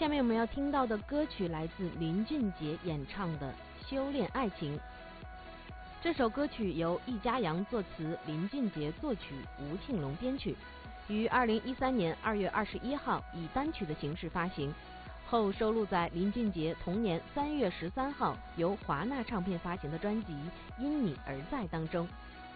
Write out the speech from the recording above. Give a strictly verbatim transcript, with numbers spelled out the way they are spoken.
下面我们要听到的歌曲来自林俊杰演唱的《修炼爱情》。这首歌曲由易家扬作词，林俊杰作曲，吴庆隆编曲，于二零一三年二月二十一号以单曲的形式发行，后收录在林俊杰同年三月十三号由华纳唱片发行的专辑《因你而在》当中。